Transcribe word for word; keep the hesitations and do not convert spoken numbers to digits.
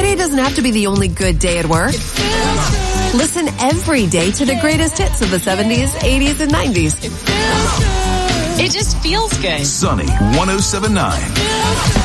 Friday doesn't have to be the only good day at work. Listen every day to the greatest hits of the seventies, eighties, and nineties. It just feels good. Sunny one oh seven point nine.